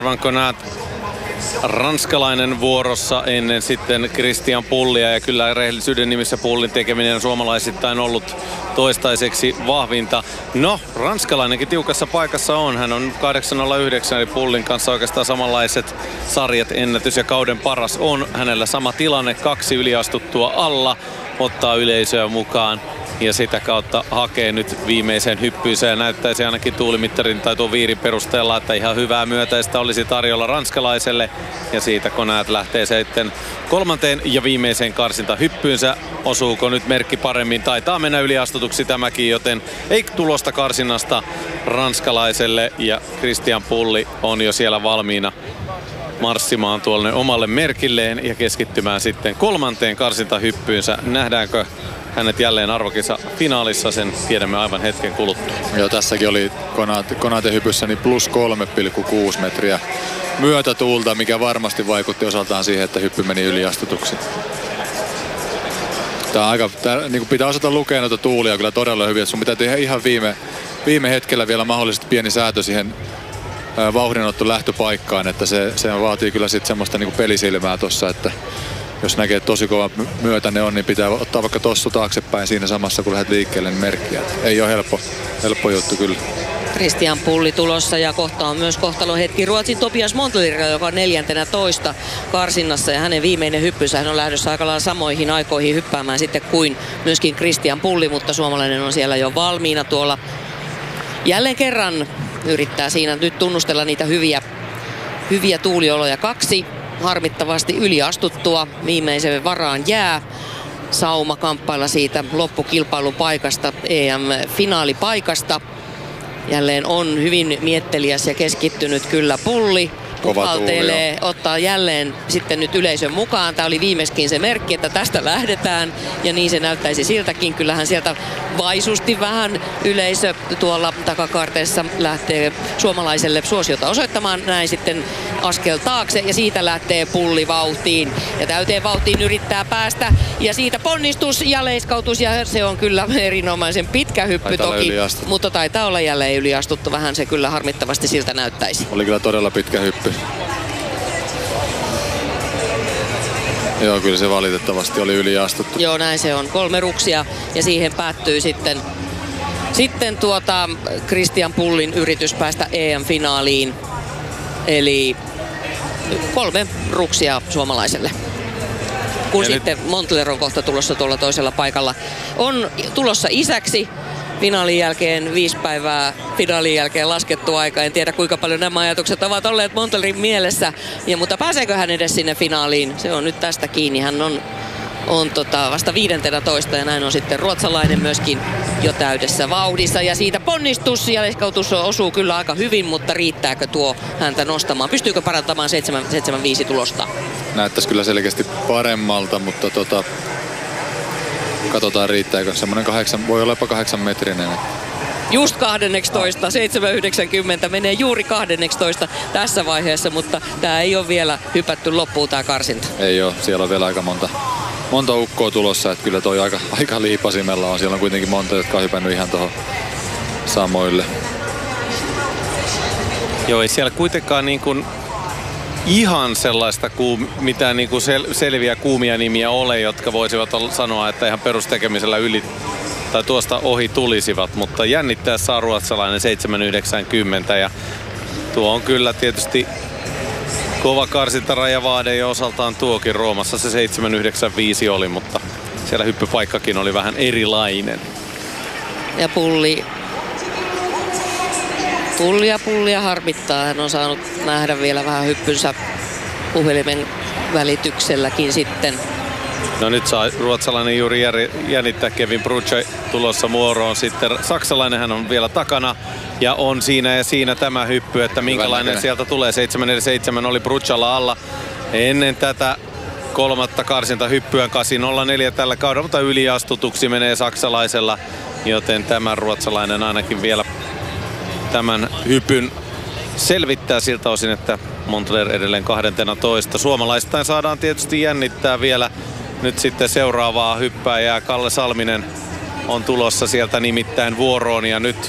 Arvanko näet ranskalainen vuorossa ennen sitten Christian Pullia, ja kyllä rehellisyyden nimissä Pullin tekeminen on suomalaisittain ollut toistaiseksi vahvinta. No, ranskalainenkin tiukassa paikassa on. Hän on 8.09 eli Pullin kanssa oikeastaan samanlaiset sarjat, ennätys ja kauden paras on. Hänellä sama tilanne, 2 yliastuttua alla, ottaa yleisöä mukaan ja sitä kautta hakee nyt viimeisen hyppyysä, ja näyttäisi ainakin tuulimittarin tai tuon viirin perusteella, että ihan hyvää myötäistä olisi tarjolla ranskalaiselle. Ja siitä Konat lähtee sitten 3. ja viimeiseen karsintahyppyynsä. Osuuko nyt merkki paremmin? Taitaa mennä yliastutuksi tämäkin, joten ei tulosta karsinnasta ranskalaiselle, ja Christian Pulli on jo siellä valmiina marssimaan tuolle omalle merkilleen ja keskittymään sitten 3. karsintahyppyynsä. Nähdäänkö hänet jälleen arvokisa finaalissa, sen tiedämme aivan hetken kuluttua. Joo, tässäkin oli Konaten hypyssä niin plus 3,6 metriä myötätuulta, mikä varmasti vaikutti osaltaan siihen, että hyppy meni yliastutuksi. Niin pitää osata lukea noita tuulia kyllä todella hyvin. Sun pitää tehdä ihan viime hetkellä vielä mahdollisesti pieni säätö siihen vauhdinotto lähtöpaikkaan, että se vaatii kyllä sitten semmoista niin pelisilmää tossa, että jos näkee, että tosi kova myötä on, niin pitää ottaa vaikka tossu taaksepäin siinä samassa, kun lähdet liikkeelle, niin merkkiä. Ei ole helppo juttu kyllä. Christian Pulli tulossa, ja kohta on myös kohtalon hetki Ruotsin Tobias Montler, joka on 14. karsinnassa, ja hänen viimeinen hyppysä, hän on lähdössä aika lailla samoihin aikoihin hyppäämään sitten kuin myöskin Christian Pulli, mutta suomalainen on siellä jo valmiina tuolla. Jälleen kerran yrittää siinä nyt tunnustella niitä hyviä tuulioloja. 2 harmittavasti yliastuttua viimeisen varaan jää. Sauma kamppailla siitä loppukilpailupaikasta, EM-finaalipaikasta. Jälleen on hyvin mietteliäs ja keskittynyt kyllä Pulli. Puhaltelee, ottaa jälleen sitten nyt yleisön mukaan. Tämä oli viimeiskin se merkki, että tästä lähdetään, ja niin se näyttäisi siltäkin. Kyllähän sieltä vaisusti vähän yleisö tuolla takakarteessa lähtee suomalaiselle suosiota osoittamaan. Näin sitten askel taakse, ja siitä lähtee Pulli vauhtiin. Ja täyteen vauhtiin yrittää päästä, ja siitä ponnistus ja leiskautus, ja se on kyllä erinomaisen pitkä hyppy toki. Mutta taitaa olla jälleen yliastuttu. Vähän se kyllä harmittavasti siltä näyttäisi. Oli kyllä todella pitkä hyppy. Joo, kyllä se valitettavasti oli yliastuttu. Joo, näin se on. 3 ruksia, ja siihen päättyy sitten Christian Pullin yritys päästä EM-finaaliin. Eli 3 ruksia suomalaiselle. Kun sitten Montler on kohta tulossa tuolla toisella paikalla. On tulossa isäksi. Finaalin jälkeen 5 päivää finaalin jälkeen laskettu aika. En tiedä, kuinka paljon nämä ajatukset ovat olleet Montlerin mielessä. Mutta pääseekö hän edes sinne finaaliin? Se on nyt tästä kiinni. Hän on vasta 15, ja näin on sitten ruotsalainen myöskin jo täydessä vauhdissa. Ja siitä ponnistus ja leiskautus osuu kyllä aika hyvin, mutta riittääkö tuo häntä nostamaan? Pystyykö parantamaan 7.5 tulosta? Näyttäisi kyllä selkeästi paremmalta, mutta katsotaan riittääkö. Semmoinen 8, voi olla jopa 8 metrinen. Just 12, 7.90 menee juuri 12 tässä vaiheessa, mutta tää ei ole vielä hypätty loppuun tää karsinta. Ei ole, siellä on vielä aika monta ukkoa tulossa, että kyllä toi aika liipasimella on. Siellä on kuitenkin monta, jotka on hypännyt ihan tuohon samoille. Joo, ei siellä kuitenkaan niin kuin ihan sellaista mitään niin kuin selviä kuumia nimiä ole, jotka voisivat sanoa, että ihan perustekemisellä yli tai tuosta ohi tulisivat, mutta jännittää saa ruotsalainen 7.90, ja tuo on kyllä tietysti kova karsintaraja-vaade, ja osaltaan tuokin Roomassa se 7.95 oli, mutta siellä hyppypaikkakin oli vähän erilainen. Ja Pullia harmittaa. Hän on saanut nähdä vielä vähän hyppynsä puhelimen välitykselläkin sitten. No nyt saa ruotsalainen juuri jännittää. Kevin Bruce tulossa vuoroon. Sitten saksalainen hän on vielä takana. Ja on siinä ja siinä tämä hyppy, että minkälainen sieltä tulee. 7.47 oli Bruchalla alla ennen tätä 3. karsintahyppyä. 8.04 tällä kaudella, mutta yliastutuksi menee saksalaisella. Joten tämä ruotsalainen ainakin vielä tämän hypyn selvittää siltä osin, että Montler edelleen 12. Suomalaistain saadaan tietysti jännittää vielä nyt sitten seuraavaa hyppääjää. Kalle Salminen on tulossa sieltä nimittäin vuoroon, ja nyt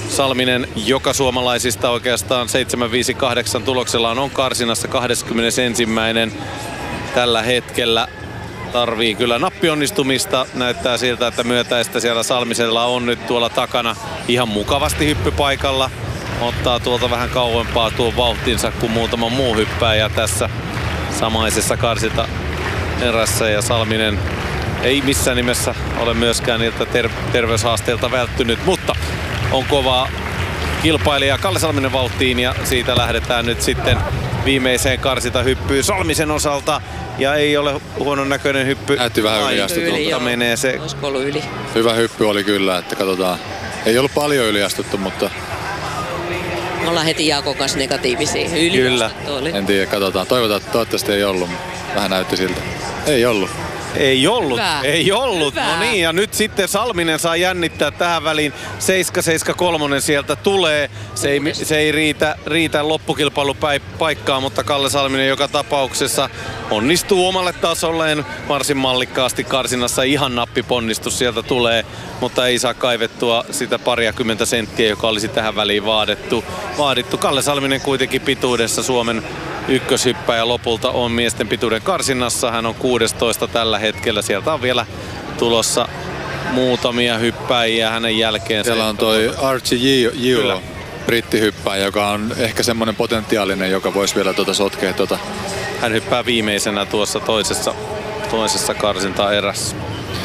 Salminen, joka suomalaisista oikeastaan 7-5-8 tuloksellaan on karsinassa 21. tällä hetkellä. Tarvii kyllä nappionnistumista. Näyttää siltä, että myötäistä siellä Salmisella on nyt tuolla takana ihan mukavasti hyppypaikalla. Ottaa tuolta vähän kauempaa tuon vauhtinsa kuin muutama muu hyppääjä tässä samaisessa karsinta erässä. Ja Salminen ei missään nimessä ole myöskään niiltä terveyshaasteilta välttynyt, mutta on kovaa kilpailija Kalle Salminen vauhtiin ja siitä lähdetään nyt sitten viimeiseen karsintahyppyyn Salmisen osalta. Ja ei ole huonon näköinen hyppy. Näytti vähän yliastutulta. Menee se. Olisiko ollut yli? Hyvä hyppy oli kyllä, että katsotaan. Ei ollut paljon yliastuttu, mutta... Me ollaan heti Jaakon kanssa negatiivisia. Kyllä. Oli. En tiedä, katsotaan. Toivottavasti ei ollut. Vähän näytti siltä. Ei ollut. Ei ollut, Hyvä. ei ollut. Hyvä. No niin, ja nyt sitten Salminen saa jännittää tähän väliin. 7-7-3 sieltä tulee. Se ei riitä loppukilpailupaikkaan, mutta Kalle Salminen joka tapauksessa onnistuu omalle tasolleen varsin mallikkaasti karsinnassa. Ihan nappiponnistus sieltä tulee, mutta ei saa kaivettua sitä pariakymmentä senttiä, joka olisi tähän väliin vaadittu. Kalle Salminen kuitenkin pituudessa Suomen ykköshyppäjä lopulta on miesten pituuden karsinnassa. Hän on 16 tällä hetkellä. Sieltä on vielä tulossa muutamia hyppäjiä hänen jälkeensä. Siellä on toi Archie Gio, brittihyppäjä, joka on ehkä semmoinen potentiaalinen, joka voisi vielä sotkea . Hän hyppää viimeisenä tuossa toisessa karsintaerässä.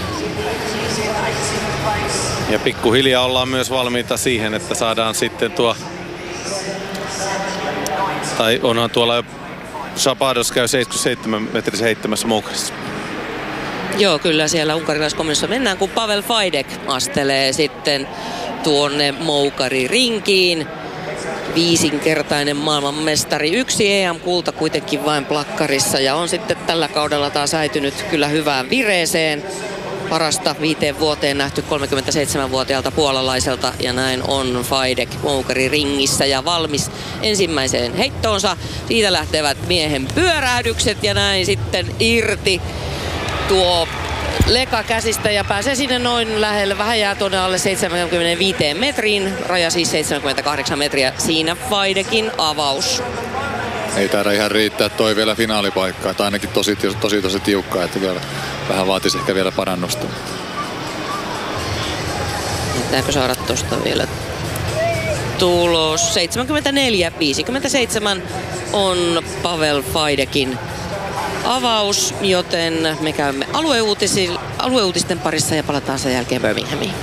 Ja pikkuhiljaa ollaan myös valmiita siihen, että saadaan sitten tai onhan tuolla Shapados käy 77 metrissä heittämässä moukarissa. Joo, kyllä siellä unkarilaiskomissa mennään, kun Pavel Fajdek astelee sitten tuonne moukaririnkiin. 5-kertainen maailmanmestari. 1 EM-kulta kuitenkin vain plakkarissa ja on sitten tällä kaudella taas äitynyt kyllä hyvään vireeseen. Parasta 5 vuoteen nähty 37-vuotiaalta puolalaiselta ja näin on Fajdek moukariringissä ja valmis ensimmäiseen heittoonsa. Siitä lähtevät miehen pyörähdykset ja näin sitten irti tuo leka käsistä ja pääsee sinne noin lähelle. Vähän jää tuonne alle 75 metriin. Raja siis 78 metriä. Siinä Fajdekin avaus. Ei taida ihan riittää toi vielä finaalipaikkaa. Tai ainakin tosi tiukkaa, että vielä vähän vaatisi ehkä vielä parannusta. Pitääkö saada tuosta vielä tulos? 74-57 on Pavel Fajdekin avaus, joten me käymme alueuutisten parissa ja palataan sen jälkeen Birminghamiin.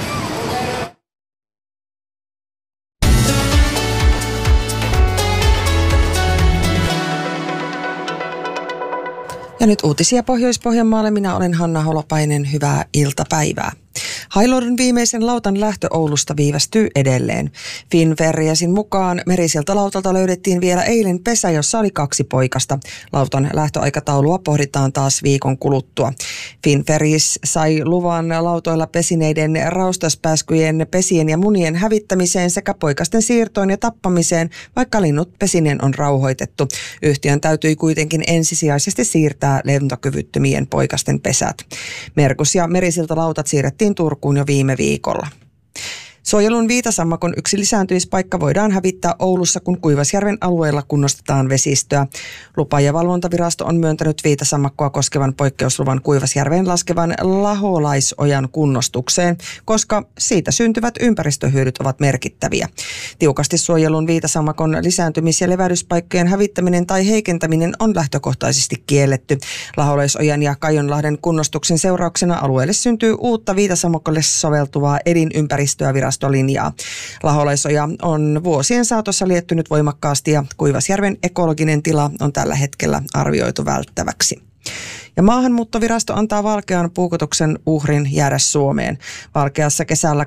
Ja nyt uutisia Pohjois-Pohjanmaalle. Minä olen Hanna Holopainen. Hyvää iltapäivää. Hailuodon viimeisen lautan lähtö Oulusta viivästyy edelleen. Finnferriesin mukaan Merisilta lautalta löydettiin vielä eilen pesä, jossa oli 2 poikasta. Lautan lähtöaikataulua pohditaan taas viikon kuluttua. Finnferries sai luvan lautoilla pesineiden raustaspääskyjen, pesien ja munien hävittämiseen sekä poikasten siirtoon ja tappamiseen, vaikka linnut pesinen on rauhoitettu. Yhtiön täytyi kuitenkin ensisijaisesti siirtää lentokyvyttömien poikasten pesät. Merkus ja Merisilta lautat siirrettiin Turkuun jo viime viikolla. Suojelun viitasammakon yksi lisääntymispaikka voidaan hävittää Oulussa, kun Kuivasjärven alueella kunnostetaan vesistöä. Lupa- ja valvontavirasto on myöntänyt viitasammakkoa koskevan poikkeusluvan Kuivasjärveen laskevan Laholaisojan kunnostukseen, koska siitä syntyvät ympäristöhyödyt ovat merkittäviä. Tiukasti suojelun viitasammakon lisääntymis- ja levähdyspaikkojen hävittäminen tai heikentäminen on lähtökohtaisesti kielletty. Laholaisojan ja Kajonlahden kunnostuksen seurauksena alueelle syntyy uutta viitasammakolle soveltuvaa elinympäristöä virastolinjaa. Laholaisoja on vuosien saatossa liettynyt voimakkaasti ja Kuivasjärven ekologinen tila on tällä hetkellä arvioitu välttäväksi. Ja maahanmuuttovirasto antaa Valkean puukotuksen uhrin jäädä Suomeen. Valkeassa kesällä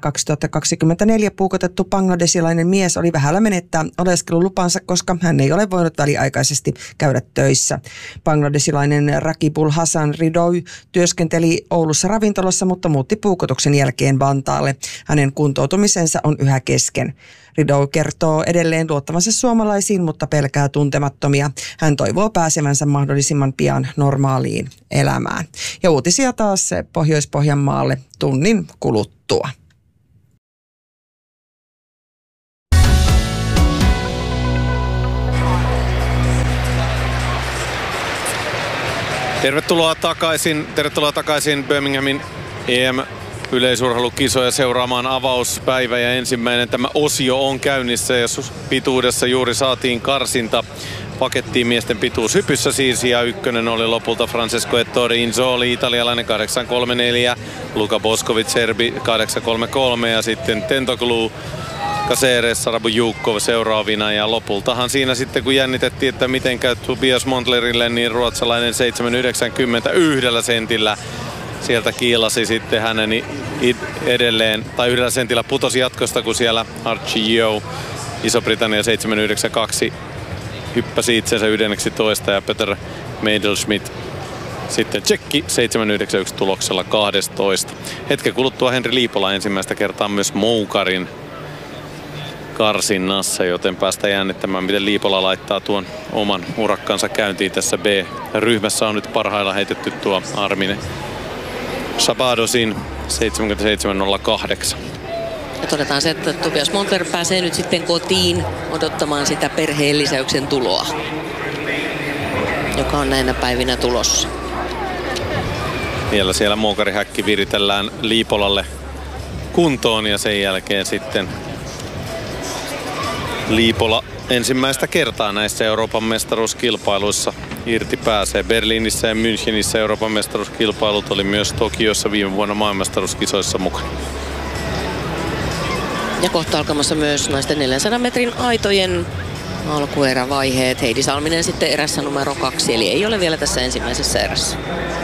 2024 puukotettu bangladesilainen mies oli vähällä menettää oleskelulupansa, koska hän ei ole voinut väliaikaisesti käydä töissä. Bangladesilainen Rakibul Hassan Ridoi työskenteli Oulussa ravintolassa, mutta muutti puukotuksen jälkeen Vantaalle. Hänen kuntoutumisensa on yhä kesken. Ridou kertoo edelleen luottavansa suomalaisiin, mutta pelkää tuntemattomia. Hän toivoo pääsevänsä mahdollisimman pian normaaliin elämään. Ja uutisia taas Pohjois-Pohjanmaalle tunnin kuluttua. Tervetuloa takaisin Birminghamin EM-yleisurheilukisoja seuraamaan avauspäivä ja ensimmäinen tämä osio on käynnissä ja pituudessa juuri saatiin karsinta. Pakettiin miesten pituushypyssä siis ja ykkönen oli lopulta Francesco Ettore Inzoli, italialainen 8.34, Luka Boskovic serbi 8.33 ja sitten Tentoglu, Caceres, Sarabujukov seuraavina ja lopultahan siinä sitten kun jännitettiin, että miten käy Tobias Montlerille, niin ruotsalainen 7.91 sentillä sieltä kiilasi sitten hänen edelleen, tai 1 sentillä putosi jatkosta, kun siellä Archie Yeo, Iso-Britannia 7.92 hyppäsi itsensä 11 ja Peter Meidelschmidt sitten tsekki 7.91 tuloksella 12. Hetken kuluttua Henri Liipola ensimmäistä kertaa myös Moukarin karsinnassa, joten päästä jännittämään, miten Liipola laittaa tuon oman urakkansa käyntiin tässä B-ryhmässä. On nyt parhailla heitetty tuo Armin Sabadosin 77.08. Ja todetaan se, että Tobias Montler pääsee nyt sitten kotiin odottamaan sitä perheen lisäyksen tuloa, joka on näinä päivinä tulossa. Vielä siellä Moukarihäkki viritellään Liipolalle kuntoon ja sen jälkeen sitten Liipola ensimmäistä kertaa näissä Euroopan mestaruuskilpailuissa irti pääsee. Berliinissä ja Münchenissä Euroopan mestaruuskilpailut oli myös Tokiossa viime vuonna maailmanmestaruuskisoissa mukana. Ja kohta alkamassa myös naisten 400 metrin aitojen alkuerävaiheet. Heidi Salminen sitten erässä numero 2, eli ei ole vielä tässä ensimmäisessä erässä.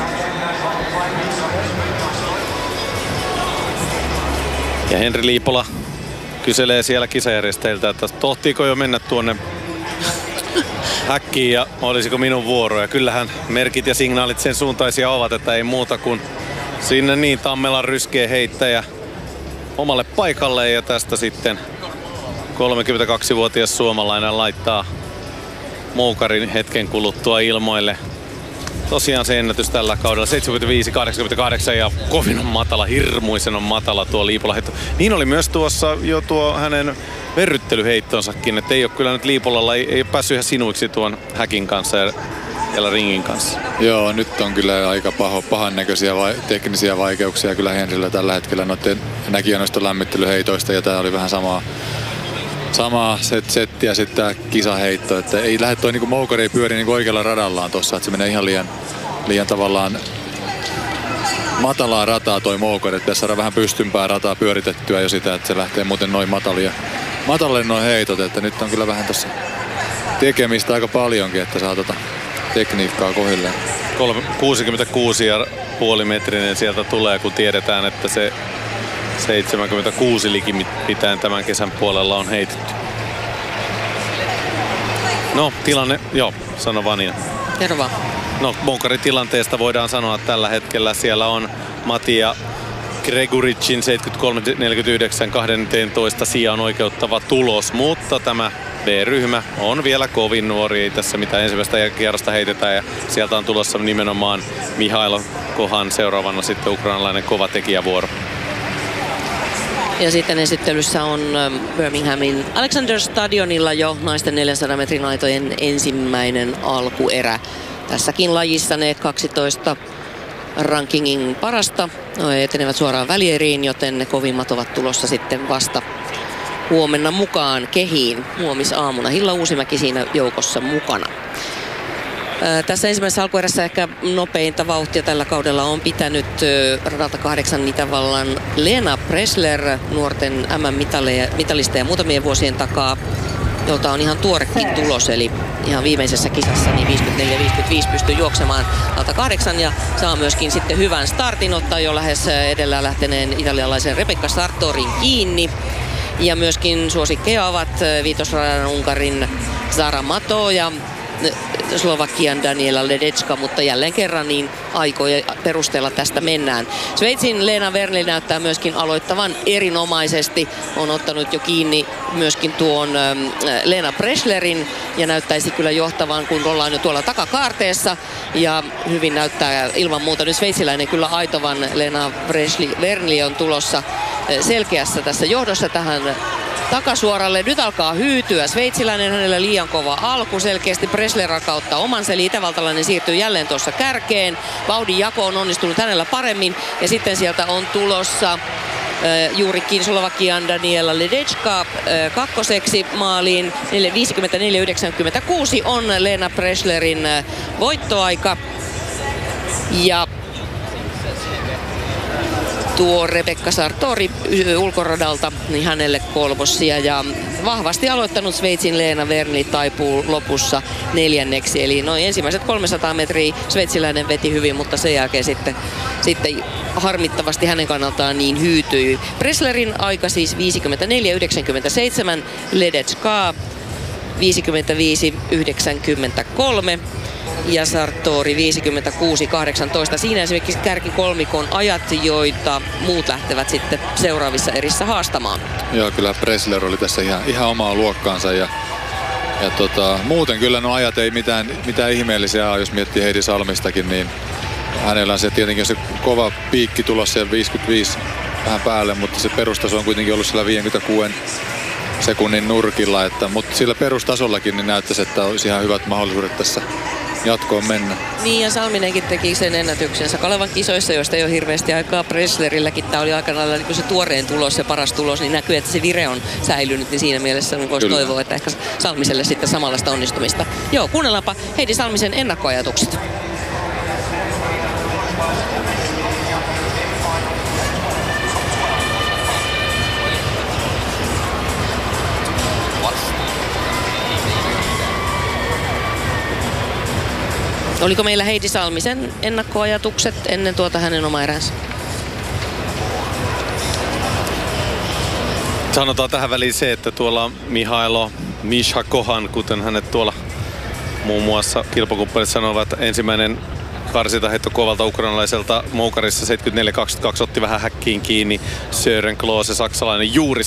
Ja Henri Liipola kyselee siellä kisajärjestäjiltä, että tohtiiko jo mennä tuonne häkkiin ja olisiko minun vuoro. Ja kyllähän merkit ja signaalit sen suuntaisia ovat, että ei muuta kuin sinne niin Tammelan ryskee heittäjä omalle paikalle ja tästä sitten 32-vuotias suomalainen laittaa Moukarin hetken kuluttua ilmoille. Tosiaan se ennätys tällä kaudella 75-88 ja kovin on matala, hirmuisen on matala tuo Liipola-heitto. Niin oli myös tuossa jo tuo hänen verryttelyheittonsakin, että ei ole kyllä nyt Liipolalla, ei ole päässyt ihan sinuiksi tuon häkin kanssa ja ringin kanssa. Joo, nyt on kyllä aika pahan näköisiä teknisiä vaikeuksia kyllä Henrillä tällä hetkellä. Näki noista lämmittelyheitoista ja tää oli vähän samaa settiä sitten tää kisaheitto. Että ei lähde toi niinku Moukari ei pyöri niinku oikealla radallaan tossa, että se menee ihan liian tavallaan matalaa rataa toi Moukari. Että tässä saadaan vähän pystympää rataa pyöritettyä jo sitä, että se lähtee muuten noin matalle noin heitot. Että nyt on kyllä vähän tossa tekemistä aika paljonkin, että saa tekniikkaa kohilleen. 66,5 metrinen sieltä tulee, kun tiedetään, että se 76 likipitäen tämän kesän puolella on heitetty. No, tilanne, joo, sano vaan Niina. Kerro vaan. No, Moukarin tilanteesta voidaan sanoa, että tällä hetkellä siellä on Matija Gregoricin 73-49 12 sijaan oikeuttava tulos, mutta tämä B-ryhmä on vielä kovin nuori, ei tässä mitään ensimmäistä kierrosta heitetään ja sieltä on tulossa nimenomaan Mihailo Kohan seuraavana sitten ukrainalainen kova tekijävuoro. Ja sitten esittelyssä on Birminghamin Alexander Stadionilla jo naisten 400 metrin aitojen ensimmäinen alkuerä. Tässäkin lajissa ne 12 rankingin parasta etenevät suoraan välieriin, joten ne kovimmat ovat tulossa sitten vasta huomenna mukaan kehiin huomisaamuna. Hilla Uusimäki siinä joukossa mukana. Tässä ensimmäisessä alkuerässä ehkä nopeinta vauhtia tällä kaudella on pitänyt radalta 8 Itävallan Lena Pressler, nuorten MM-mitalista ja muutamien vuosien takaa, jolta on ihan tuorekin tulos, eli ihan viimeisessä kisassa niin 54-55 pystyy juoksemaan alta 8 ja saa myöskin sitten hyvän startin, ottaa jo lähes edellä lähteneen italialaisen Rebecca Sartorin kiinni. Ja myöskin suosikkeja ovat viitosradan Unkarin Zara Mato ja Slovakian Daniela Ledecka, mutta jälleen kerran niin aikojen perusteella tästä mennään. Sveitsin Lena Wernli näyttää myöskin aloittavan erinomaisesti. On ottanut jo kiinni myöskin tuon Lena Presslerin ja näyttäisi kyllä johtavan, kun ollaan jo tuolla takakaarteessa. Ja hyvin näyttää ilman muuta nyt sveitsiläinen kyllä aitovan. Lena Wernli on tulossa selkeässä tässä johdossa tähän takasuoralle. Nyt alkaa hyytyä sveitsiläinen, hänellä liian kova alku. Selkeästi Pressler rakauttaa omansa, eli itävaltalainen siirtyy jälleen tuossa kärkeen. Vauhdin jako on onnistunut hänellä paremmin. Ja sitten sieltä on tulossa juurikin Slovakian Daniela Ledecka kakkoseksi maaliin. 54.96 on Lena Presslerin voittoaika. Ja tuo Rebecca Sartori ulkoradalta, niin hänelle kolmossia, ja vahvasti aloittanut Sveitsin Leena Werni taipuu lopussa neljänneksi. Eli noin ensimmäiset 300 metriä sveitsiläinen veti hyvin, mutta sen jälkeen sitten harmittavasti hänen kannaltaan niin hyytyi. Presslerin aika siis 54.97, Ledecka 55.93 ja Sartori 56.18. Siinä esimerkiksi kärkikolmikon ajat, joita muut lähtevät sitten seuraavissa erissä haastamaan. Joo, kyllä Pressler oli tässä ihan omaa luokkaansa ja muuten kyllä nuo ajat ei mitään ihmeellisiä ole, jos miettii Heidi Salmistakin, niin hänellä on se tietenkin se kova piikki tulossa siellä 55 vähän päälle, mutta se perustaso on kuitenkin ollut siellä 56 sekunnin nurkilla, mutta sillä perustasollakin niin näyttäisi, että olisi ihan hyvät mahdollisuudet tässä jatkoon mennä. Niin, ja Salminenkin teki sen ennätyksensä Kalevan kisoissa, joista ei ole hirveästi aikaa. Presslerilläkin tämä oli aika lailla niin se tuoreen tulos, se paras tulos, niin näkyy, että se vire on säilynyt, niin siinä mielessä voisi toivoa, että ehkä Salmiselle sitten samanlaista onnistumista. Joo, kuunnellaanpa Heidi Salmisen ennakkoajatukset. Oliko meillä Heidi Salmisen ennakkoajatukset ennen tuota hänen oma eränsä? Sanotaan tähän väliin se, että tuolla Mihailo Mishakohan, kuten hänet tuolla muun muassa kilpakumppanit sanovat, ensimmäinen karsintaheitto kovalta ukrainalaiselta moukarissa 74.22 otti vähän häkkiin kiinni. Sören Klose, saksalainen, juuri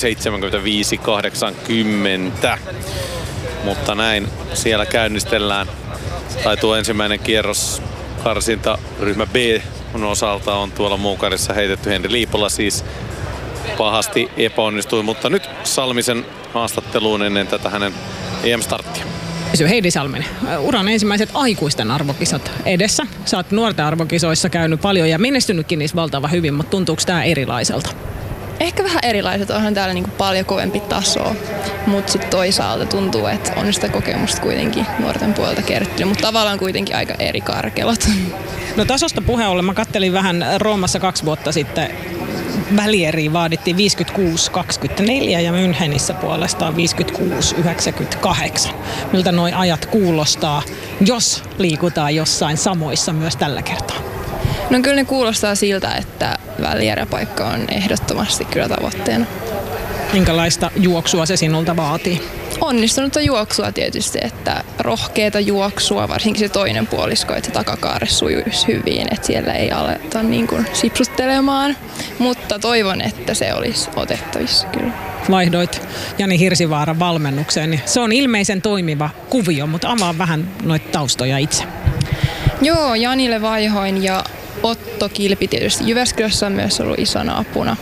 75.80. Mutta näin siellä käynnistellään. Tai tuo ensimmäinen kierros karsintaryhmä B on osalta on tuolla moukarissa heitetty. Henri Liipola siis pahasti epäonnistui, mutta nyt Salmisen haastatteluun ennen tätä hänen EM-starttia. Heidi Salminen, uran ensimmäiset aikuisten arvokisat edessä. Sä oot nuorten arvokisoissa käynyt paljon ja menestynytkin niissä valtavan hyvin, mutta tuntuuko tää erilaiselta? Ehkä vähän erilaiset, onhan täällä niinku paljon kovempi taso, mutta sitten toisaalta tuntuu, että on sitä kokemusta kuitenkin nuorten puolelta kertynyt, mutta tavallaan kuitenkin aika eri karkelot. No tasosta puheen ollen, mä kattelin vähän Roomassa 2 vuotta sitten, välieriin vaadittiin 56.24 ja Münchenissä puolestaan 56.98. Miltä nuo ajat kuulostaa, jos liikutaan jossain samoissa myös tällä kertaa? No kyllä ne kuulostaa siltä, että välieräpaikka on ehdottomasti kyllä tavoitteena. Minkälaista juoksua se sinulta vaatii? Onnistunutta juoksua tietysti, että rohkeata juoksua, varsinkin se toinen puolisko, että takakaare sujuisi hyvin, että siellä ei aleta niin kuin sipsuttelemaan, mutta toivon, että se olisi otettavissa kyllä. Vaihdoit Jani Hirsivaaran valmennukseen, niin se on ilmeisen toimiva kuvio, mutta avaa vähän noita taustoja itse. Joo, Janille vaihoin ja Otto Kilpi tietysti Jyväskylässä on myös ollut isona apuna.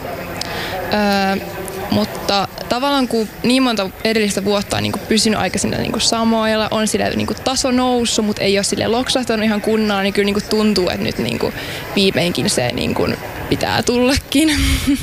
Mutta tavallaan kun niin monta edellistä vuotta on niin kuin pysynyt aika niin kuin samoilla, on sillä niin kuin taso noussut, mutta ei ole sille loksahtanut ihan kunnolla, niin kyllä niin kuin tuntuu, että nyt niin kuin viimeinkin se niin kuin pitää tullakin.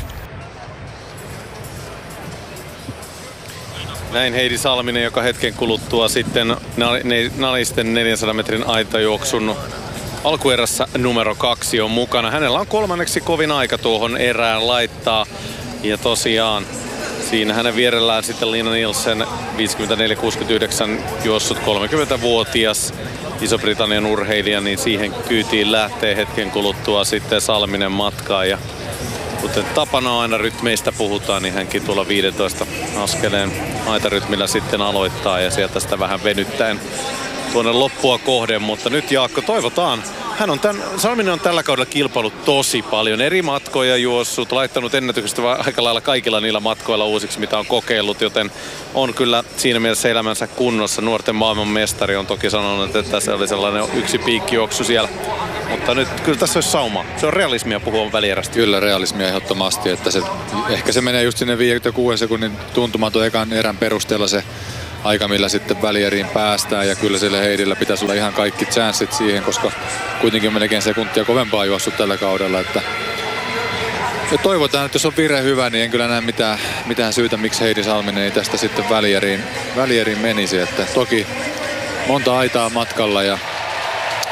Näin Heidi Salminen, joka hetken kuluttua sitten naisten 400 metrin aitajuoksun alkuerässä numero 2 on mukana. Hänellä on kolmanneksi kovin aika tuohon erään laittaa. Ja tosiaan siinä hänen vierellään sitten Lina Nielsen 54.69 juossut 30-vuotias Iso-Britannian urheilija, niin siihen kyytiin lähtee hetken kuluttua sitten Salminen matkaan. Ja kuten tapana aina rytmeistä puhutaan, niin hänkin tuolla 15 askeleen aitarytmillä sitten aloittaa ja sieltä sitä vähän venyttäen tuonne loppua kohden. Mutta nyt Jaakko, toivotaan Salminen on tällä kaudella kilpailut tosi paljon. Eri matkoja juossut, laittanut ennätyksistä aika lailla kaikilla niillä matkoilla uusiksi, mitä on kokeillut, joten on kyllä siinä mielessä elämänsä kunnossa. Nuorten maailman mestari on toki sanonut, että se oli sellainen yksi piikkijuoksu siellä. Mutta nyt kyllä tässä olisi sauma. Se on realismia puhua välierästä. Kyllä realismia ehdottomasti, että ehkä se menee just sinne 56 sekunnin tuntumaton ekan erän perusteella se aika, millä sitten välieriin päästään, ja kyllä sille Heidillä pitäisi olla ihan kaikki chanssit siihen, koska kuitenkin melkein sekuntia kovempaa juossut tällä kaudella. Ja toivotaan, että jos on vire hyvä, niin en kyllä näe mitään syytä, miksi Heidi Salminen niin tästä sitten välieriin menisi. Että toki monta aitaa matkalla ja